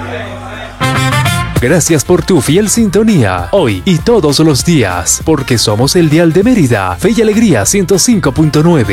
Gracias por tu fiel sintonía, hoy y todos los días, porque somos el Dial de Mérida, Fe y Alegría 105.9.